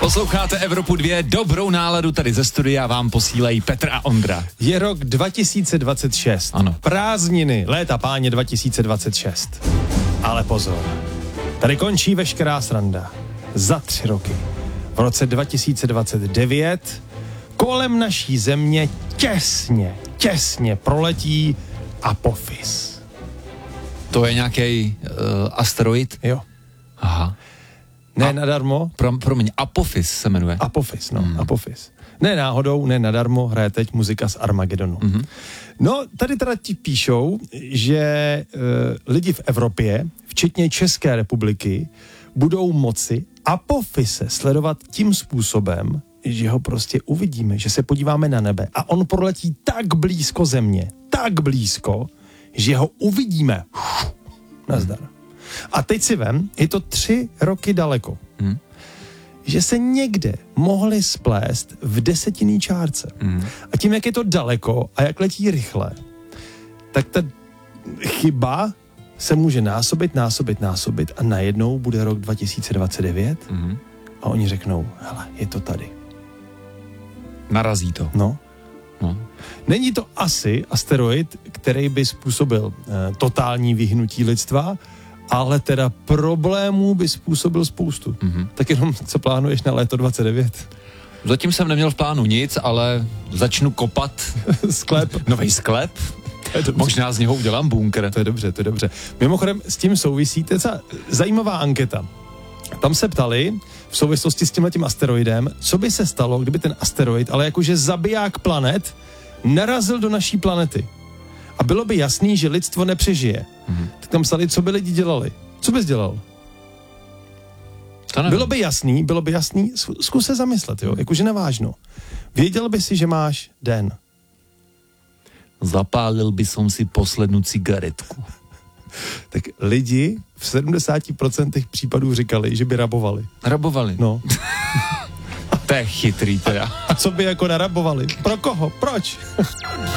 Posloucháte Evropu 2, dobrou náladu tady ze studia vám posílají Petr a Ondra. Je rok 2026. Ano. Prázdniny, léta páně 2026. Ale pozor, tady končí veškerá sranda. Za 3 roky. V roce 2029 kolem naší země těsně proletí Apophis. To je nějaký asteroid? Jo. Aha. Ne nadarmo. Promiň, Apophis se jmenuje. Apophis, Apophis. Ne náhodou, ne nadarmo, hraje teď muzika z Armagedonu. No, tady teda ti píšou, že lidi v Evropě, včetně České republiky, budou moci Apophise sledovat tím způsobem, že ho prostě uvidíme, že se podíváme na nebe a on proletí tak blízko země, tak blízko, že ho uvidíme. Nazdar. A teď si vem, je to 3 roky daleko. Že se někde mohli splést v desetinný čárce. A tím, jak je to daleko a jak letí rychle, tak ta chyba se může násobit a najednou bude rok 2029 a oni řeknou, hele, je to tady. Narazí to. No. Není to asi asteroid, který by způsobil totální vyhnutí lidstva, ale teda problémů by způsobil spoustu. Tak jenom, co plánuješ na léto 29? Zatím jsem neměl v plánu nic, ale začnu kopat Sklep. nový sklep. Možná z něho udělám bunkr. To je dobře. Mimochodem, s tím souvisí zajímavá anketa. Tam se ptali v souvislosti s tímhletím asteroidem, co by se stalo, kdyby ten asteroid, ale jakože zabiják planet, narazil do naší planety. A bylo by jasný, že lidstvo nepřežije. Tak tam psali, co by lidi dělali. Co bys dělal? Bylo by jasný, zkus se zamyslet, jo, jakože nevážno. Věděl by si, že máš den. Zapálil by som si poslední cigaretku. Tak lidi v 70% případů říkali, že by rabovali. Rabovali? No. To je chytrý teda. A co by jako narabovali? Pro koho? Proč?